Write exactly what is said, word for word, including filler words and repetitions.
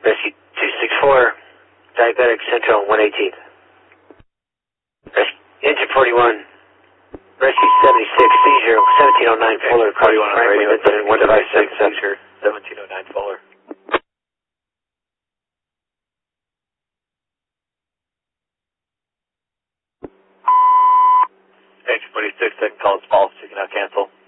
Rescue two six four, Diabetic Central one eighteenth. Rescue Engine forty-one, Rescue seventy-six, seizure seventeen oh nine Fuller, forty-one on the radio, incident one device six, seizure seventeen oh nine Fuller. Engine forty-six, second call is false, you can now cancel.